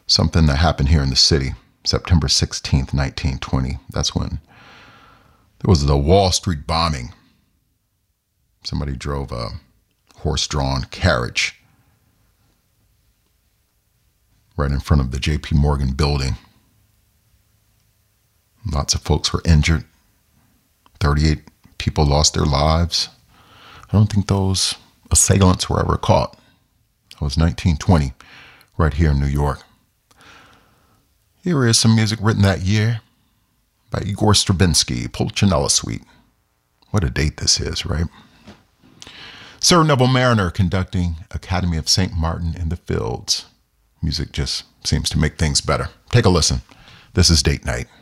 something that happened here in the city, September 16th, 1920. That's when there was the Wall Street bombing. Somebody drove a horse-drawn carriage right in front of the J.P. Morgan building. Lots of folks were injured. 38 people lost their lives. I don't think those assailants were ever caught. It was 1920, right here in New York. Here is some music written that year by Igor Stravinsky, Pulcinella Suite. What a date this is, right? Sir Neville Mariner conducting Academy of St. Martin in the Fields. Music just seems to make things better. Take a listen. This is Date Night.